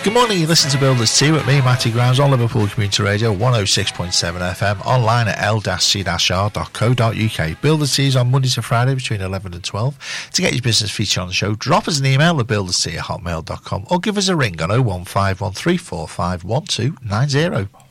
Good morning, you listen to Builders 2 at me, Matty Grimes, on Liverpool Community Radio 106.7 FM, online at l-c-r.co.uk. Builders 2 is on Monday to Friday between 11 and 12. To get your business featured on the show, drop us an email at builders2@hotmail.com or give us a ring on 01513451290.